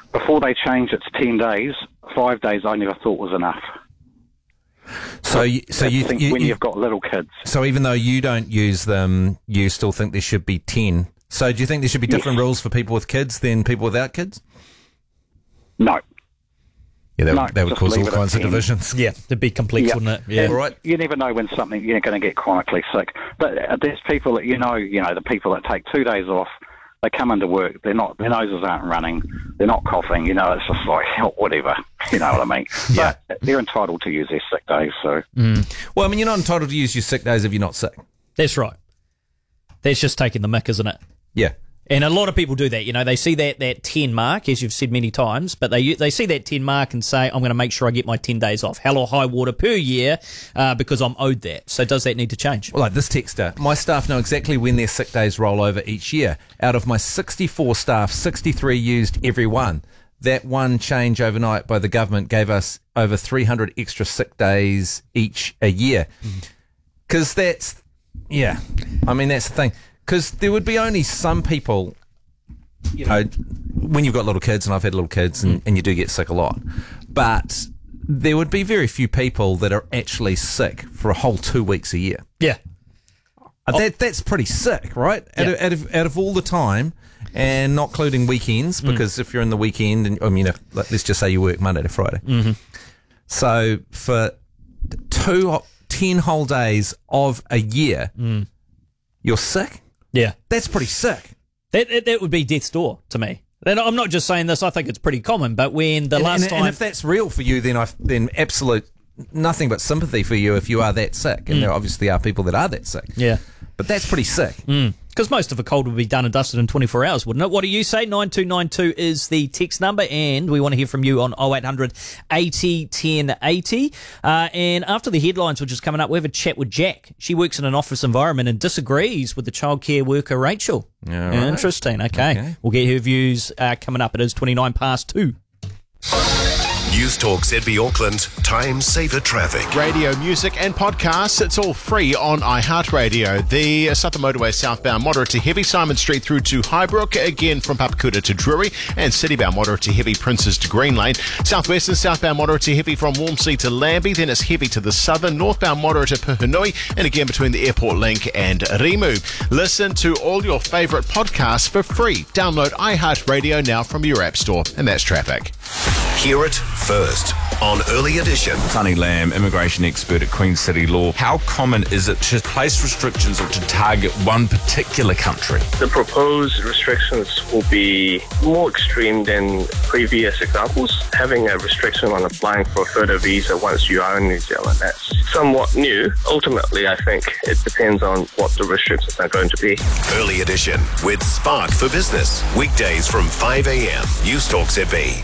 before they changed it to 10 days, 5 days I never thought was enough. So you think when you've got little kids. So even though you don't use them, you still think there should be 10. So do you think there should be different rules for people with kids than people without kids? No. Yeah, that would cause all kinds of divisions. Yeah, it'd be complex, wouldn't it? Yeah. All right. You never know when something you're going to get chronically sick. But there's people that you know, the people that take 2 days off, they come into work, their noses aren't running, they're not coughing, it's just like, whatever, you know what I mean? Yeah. But they're entitled to use their sick days, so. Well, I mean, you're not entitled to use your sick days if you're not sick. That's right. That's just taking the mick, isn't it? Yeah. And a lot of people do that. They see that 10 mark, as you've said many times, but they see that 10 mark and say, I'm going to make sure I get my 10 days off, hell or high water per year, because I'm owed that. So does that need to change? Well, like this texter, my staff know exactly when their sick days roll over each year. Out of my 64 staff, 63 used every one. That one change overnight by the government gave us over 300 extra sick days each a year. Because that's the thing. Because there would be only some people, when you've got little kids, and I've had little kids, and you do get sick a lot, but there would be very few people that are actually sick for a whole 2 weeks a year. Yeah. That's pretty sick, right? Yeah. Out of all the time, and not including weekends, because if you're in the weekend, and let's just say you work Monday to Friday. Mm-hmm. So for 10 whole days of a year, you're sick? Yeah. That's pretty sick. That would be death's door to me. And I'm not just saying this, I think it's pretty common, but when last time... And if that's real for you, then absolute nothing but sympathy for you if you are that sick. And there obviously are people that are that sick. Yeah. But that's pretty sick. Because most of a cold would be done and dusted in 24 hours, wouldn't it? What do you say? 9292 is the text number, and we want to hear from you on 0800 80 1080. And after the headlines, which is coming up, we have a chat with Jack. She works in an office environment and disagrees with the childcare worker, Rachel. Right. Interesting. Okay. We'll get her views coming up. It is 29 past 2. News Talk ZB Auckland, time saver traffic. Radio, music and podcasts, it's all free on iHeartRadio. The Southern Motorway southbound moderate to heavy Simon Street through to Highbrook, again from Papakuta to Drury, and citybound moderate to heavy Princes to Green Lane. Southwest and southbound moderate to heavy from Walmsley to Lambie, then it's heavy to the southern, northbound moderate to Puhunui, and again between the Airport Link and Rimu. Listen to all your favourite podcasts for free. Download iHeartRadio now from your app store, and that's traffic. Hear it first on Early Edition. Sunny Lamb, immigration expert at Queen City Law. How common is it to place restrictions or to target one particular country? The proposed restrictions will be more extreme than previous examples. Having a restriction on applying for a further visa once you are in New Zealand, that's somewhat new. Ultimately, I think it depends on what the restrictions are going to be. Early Edition with Spark for Business. Weekdays from 5 a.m. News Talk ZB.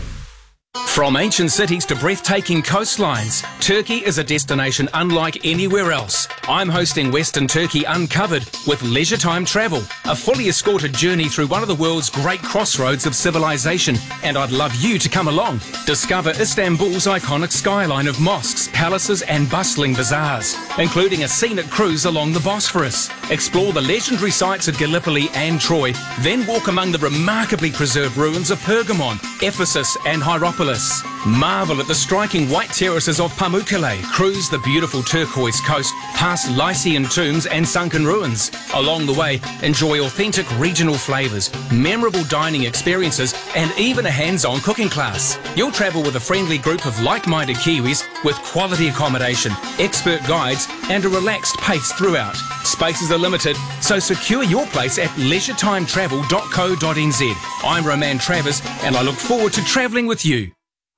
From ancient cities to breathtaking coastlines, Turkey is a destination unlike anywhere else. I'm hosting Western Turkey Uncovered with Leisure Time Travel, a fully escorted journey through one of the world's great crossroads of civilization, and I'd love you to come along. Discover Istanbul's iconic skyline of mosques, palaces and bustling bazaars, including a scenic cruise along the Bosphorus. Explore the legendary sites of Gallipoli and Troy, then walk among the remarkably preserved ruins of Pergamon, Ephesus and Hierapolis. Marvel at the striking white terraces of Pamukkale. Cruise the beautiful turquoise coast, past Lycian tombs and sunken ruins. Along the way, enjoy authentic regional flavours, memorable dining experiences, and even a hands-on cooking class. You'll travel with a friendly group of like-minded Kiwis with quality accommodation, expert guides, and a relaxed pace throughout. Spaces are limited, so secure your place at leisuretimetravel.co.nz. I'm Roman Travers, and I look forward to travelling with you.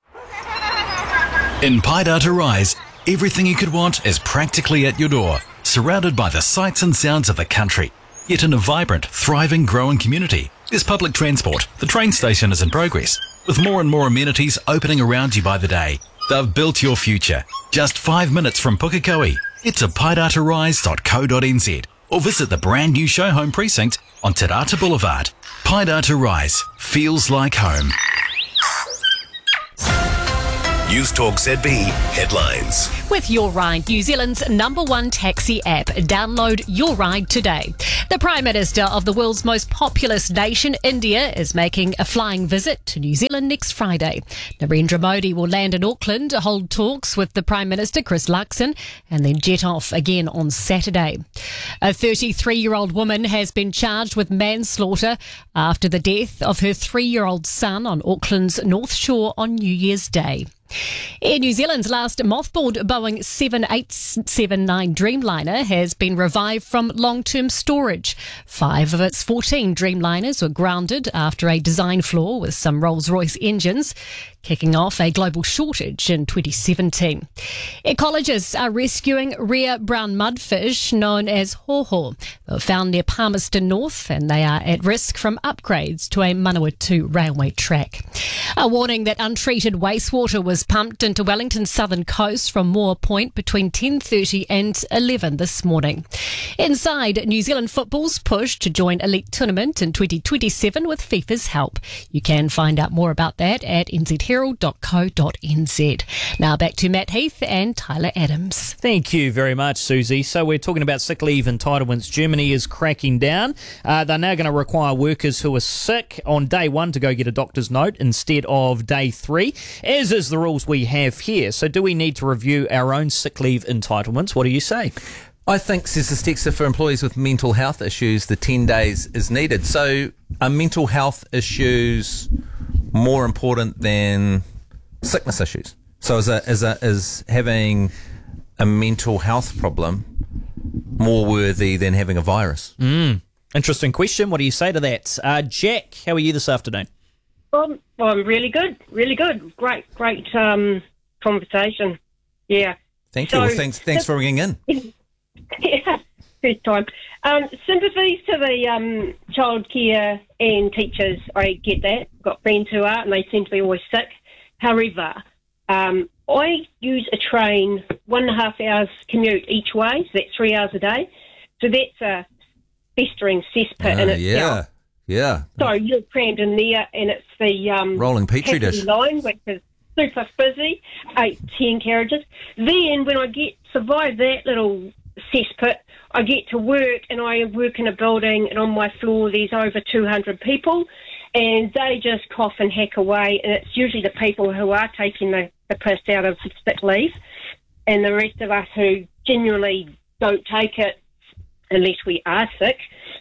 In Paidata Rise, everything you could want is practically at your door, surrounded by the sights and sounds of the country, yet in a vibrant, thriving, growing community. There's public transport, the train station is in progress, with more and more amenities opening around you by the day. They've built your future. Just 5 minutes from Pukekohe. Head to paidatarise.co.nz or visit the brand new show home precinct on Te Rata Boulevard. Paidata Rise feels like home. News Talk ZB headlines. With Your Ride, New Zealand's #1 taxi app. Download Your Ride today. The Prime Minister of the world's most populous nation, India, is making a flying visit to New Zealand next Friday. Narendra Modi will land in Auckland to hold talks with the Prime Minister, Chris Luxon, and then jet off again on Saturday. A 33-year-old woman has been charged with manslaughter after the death of her 3-year-old son on Auckland's North Shore on New Year's Day. Air New Zealand's last mothballed Boeing 7879 Dreamliner has been revived from long-term storage. 5 of its 14 Dreamliners were grounded after a design flaw with some Rolls-Royce engines, kicking off a global shortage in 2017. Ecologists are rescuing rare brown mudfish known as hoho. They were found near Palmerston North and they are at risk from upgrades to a Manawatu railway track. A warning that untreated wastewater was pumped into Wellington's southern coast from Moore Point between 10:30 and 11 this morning. Inside, New Zealand football's push to join Elite Tournament in 2027 with FIFA's help. You can find out more about that at nzherald.co.nz. Now back to Matt Heath and Tyler Adams. Thank you very much, Susie. So we're talking about sick leave entitlements. Germany is cracking down. They're now going to require workers who are sick on day 1 to go get a doctor's note instead of day 3, as is the rules we have here. So do we need to review our own sick leave entitlements? What do you say? I think, says the Stexer, for employees with mental health issues, the 10 days is needed. So are mental health issues more important than sickness issues? So is having a mental health problem more worthy than having a virus? Interesting question. What do you say to that? Jack, how are you this afternoon? I'm really good, really good. Great conversation. Yeah. Thank you. Well, thanks for ringing in. Yeah, first time. Sympathies to the childcare and teachers. I get that. Got friends who are, and they seem to be always sick. However, I use a train 1.5 hours commute each way, so that's 3 hours a day. So that's a festering cesspit in itself. Yeah. So you're crammed in there, and it's the rolling petri dish line, which is super busy, 8-10 carriages. Then when I survive that little cesspit, I get to work, and I work in a building, and on my floor there's over 200 people, and they just cough and hack away, and it's usually the people who are taking the piss out of sick leave, and the rest of us who genuinely don't take it unless we are sick.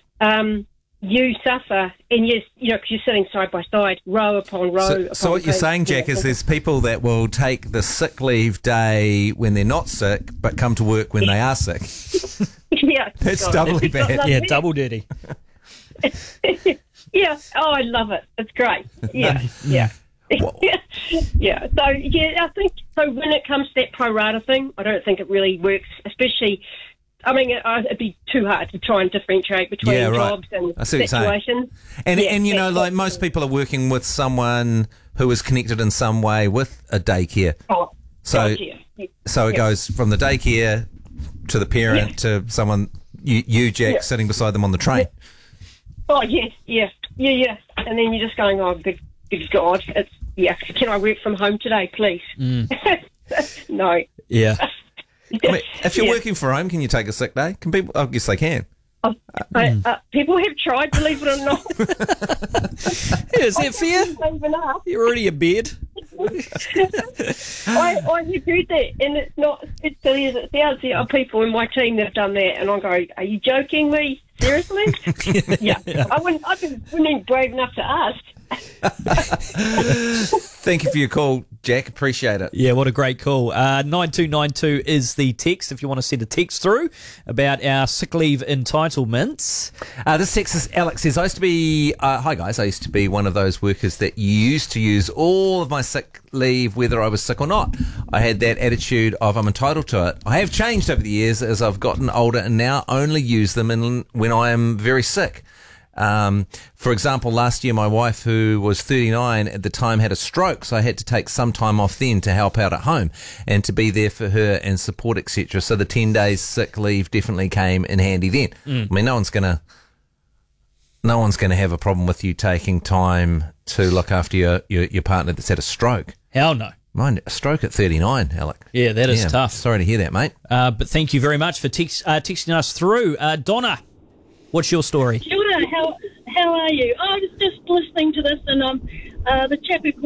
You suffer, and because you're sitting side by side, row upon row. So what you're saying, Jack, is there's people that will take the sick leave day when they're not sick, but come to work when they are sick. Yeah, that's doubly bad. Yeah, double dirty. Yeah. Oh, I love it. It's great. Yeah. Yeah. Yeah. So I think so. When it comes to that pro rata thing, I don't think it really works, especially. I mean, it'd be too hard to try and differentiate between jobs and situations. And like most people are working with someone who is connected in some way with a daycare. Oh, so it goes from the daycare to the parent to someone, you Jack, sitting beside them on the train. Oh, yes, yeah. And then you're just going, oh, good God. Can I work from home today, please? No. Yeah. I mean, if you're working from home, can you take a sick day? Can people? I guess they can. People have tried, believe it or not. Is that fair? You're already in bed. I have heard that, and it's not as silly as it sounds. There are people in my team that have done that, and I go, "Are you joking me? Seriously?" Yeah. I wouldn't be brave enough to ask. Thank you for your call, Jack. Appreciate it. Yeah, what a great call. 9292 is the text if you want to send a text through about our sick leave entitlements. This text is Alex says, I used to be one of those workers that used to use all of my sick leave whether I was sick or not. I had that attitude of I'm entitled to it. I have changed over the years as I've gotten older and now only use them when I am very sick. For example, last year my wife, who was 39 at the time, had a stroke, so I had to take some time off then to help out at home and to be there for her and support, etc. So the 10 days sick leave definitely came in handy then. I mean, no one's gonna have a problem with you taking time to look after your partner that's had a stroke. Hell no. Mine, a stroke at 39, Alec. Yeah, that is tough. Sorry to hear that, mate. But thank you very much for texting us through. Donna, what's your story? Kia ora, how are you? I was just listening to this, and the chap who